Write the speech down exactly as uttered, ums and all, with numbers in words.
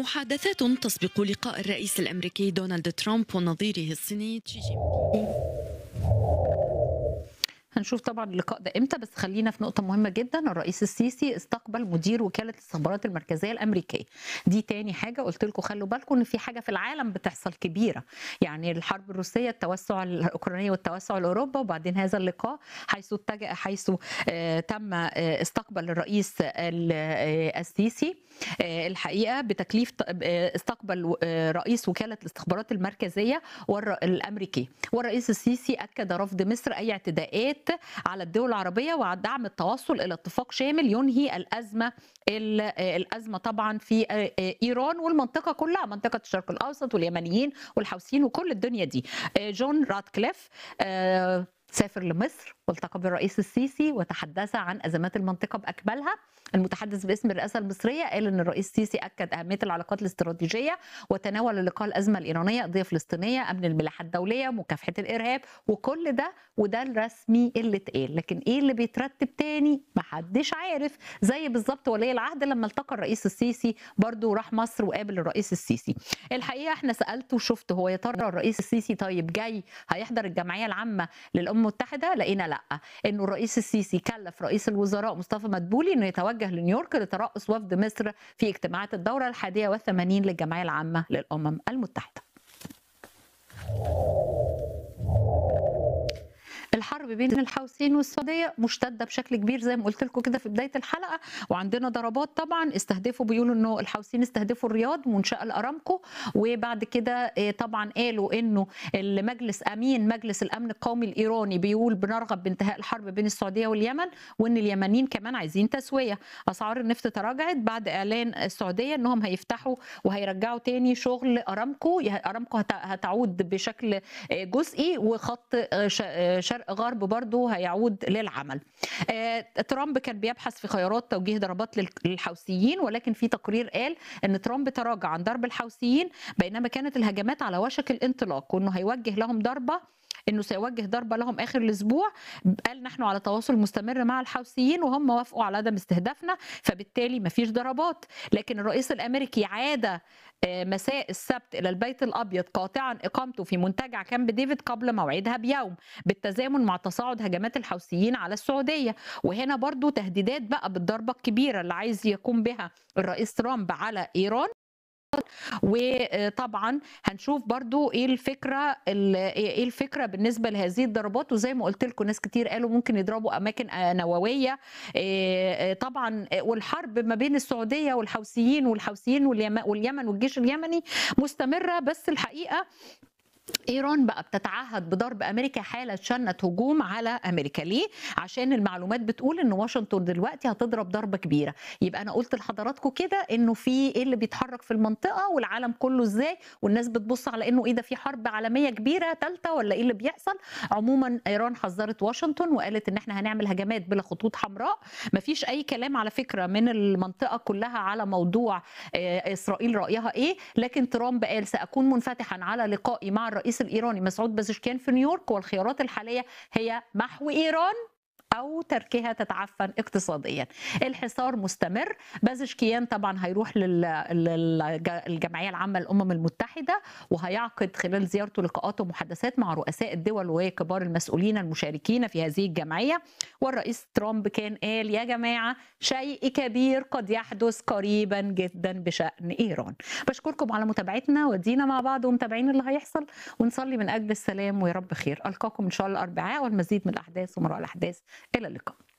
محادثات تسبق لقاء الرئيس الأمريكي دونالد ترامب ونظيره الصيني شي جين بينغ. هنشوف طبعا اللقاء ده امتى، بس خلينا في نقطة مهمة جدا. الرئيس السيسي استقبل مدير وكالة الاستخبارات المركزية الأمريكية. دي تاني حاجة قلت لكم خلوا بالكم ان في حاجة في العالم بتحصل كبيرة، يعني الحرب الروسية، التوسع الأوكرانية والتوسع لأوروبا، وبعدين هذا اللقاء حيث اتجه حيث آه تم آه استقبل الرئيس آه السيسي آه الحقيقة بتكليف آه استقبل آه رئيس وكالة الاستخبارات المركزية الأمريكية، والرئيس السيسي أكد رفض مصر أي اعتداءات على الدول العربية ودعم التوصل إلى اتفاق شامل ينهي الأزمة الأزمة طبعا في إيران والمنطقة كلها، منطقة الشرق الأوسط واليمنيين والحوثيين وكل الدنيا دي. جون راتكليف سافر لمصر والتقى بالرئيس السيسي وتحدث عن أزمات المنطقة بأكملها. المتحدث باسم الرئاسة المصرية قال أن الرئيس السيسي أكد أهمية العلاقات الاستراتيجية وتناول اللقاء الأزمة الإيرانية، قضية فلسطينية، أمن الملاحة الدولية، مكافحة الإرهاب، وكل ده وده الرسمي اللي اتقال. لكن إيه اللي بيترتب تاني محدش عارف، زي بالظبط ولي العهد لما التقى الرئيس السيسي برضو راح مصر وقابل الرئيس السيسي. الحقيقة احنا سألته وشفت هو يا ترى الرئيس السيسي طيب جاي هيحضر الجمعية العامة للأمم المتحدة؟ لقينا لا، انه الرئيس السيسي كلف رئيس الوزراء مصطفى مدبولي انه يتوجه لنيويورك لترأس وفد مصر في اجتماعات الدورة الحادية والثمانين للجمعية العامة للأمم المتحدة. الحرب بين الحوثيين والسعوديه مشتده بشكل كبير زي ما قلت لكم كده في بدايه الحلقه، وعندنا ضربات طبعا استهدفوا، بيقولوا انه الحوثيين استهدفوا الرياض منشاه الارامكو، وبعد كده طبعا قالوا انه المجلس امين مجلس الامن القومي الايراني بيقول بنرغب بانتهاء الحرب بين السعوديه واليمن، وان اليمنيين كمان عايزين تسويه. اسعار النفط تراجعت بعد اعلان السعوديه انهم هيفتحوا وهيرجعوا تاني شغل ارامكو. ارامكو هتعود بشكل جزئي، وخط شرق غرب برضو هيعود للعمل. ترامب كان بيبحث في خيارات توجيه ضربات للحوثيين، ولكن في تقرير قال ان ترامب تراجع عن ضرب الحوثيين بينما كانت الهجمات على وشك الانطلاق، وانه هيوجه لهم ضربه انه سيوجه ضربه لهم اخر الاسبوع. قال نحن على تواصل مستمر مع الحوثيين وهم وافقوا على عدم استهدافنا، فبالتالي ما فيش ضربات. لكن الرئيس الامريكي عاد مساء السبت الى البيت الابيض قاطعا اقامته في منتجع كامب ديفيد قبل موعدها بيوم، بالتزامن مع تصاعد هجمات الحوثيين على السعوديه. وهنا برضو تهديدات بقى بالضربه الكبيره اللي عايز يقوم بها الرئيس ترامب على ايران. وطبعا هنشوف برضو ايه الفكره ايه الفكره بالنسبه لهذه الضربات. وزي ما قلت لكم ناس كتير قالوا ممكن يضربوا اماكن نوويه طبعا. والحرب ما بين السعوديه والحوثيين والحوثيين واليمن والجيش اليمني مستمره، بس الحقيقه ايران بقى بتتعهد بضرب امريكا حاله شنت هجوم على امريكا. ليه؟ عشان المعلومات بتقول ان واشنطن دلوقتي هتضرب ضربه كبيره. يبقى انا قلت لحضراتكم كده انه في ايه اللي بيتحرك في المنطقه والعالم كله ازاي، والناس بتبص على انه ايه ده، في حرب عالميه كبيره ثالثه ولا ايه اللي بيحصل. عموما ايران حذرت واشنطن وقالت ان احنا هنعمل هجمات بلا خطوط حمراء. مفيش اي كلام على فكره من المنطقه كلها على موضوع اسرائيل رايها ايه، لكن ترامب قال ساكون منفتحا على لقائي مع الرئيس الإيراني مسعود بازشكيان في نيويورك، والخيارات الحالية هي محو إيران أو تركها تتعفن اقتصاديا. الحصار مستمر. بازشكيان طبعا هيروح للجمعية العامة للأمم المتحدة وهيعقد خلال زيارته لقاءات ومحادثات مع رؤساء الدول وكبار المسؤولين المشاركين في هذه الجمعية. والرئيس ترامب كان قال يا جماعة شيء كبير قد يحدث قريبا جدا بشأن إيران. بشكركم على متابعتنا، ودينا مع بعض ومتابعين اللي هيحصل، ونصلي من أجل السلام ويا رب خير. ألقاكم إن شاء الله الأربعاء والمزيد من الأحداث ومراء الأحداث. إلى اللقاء.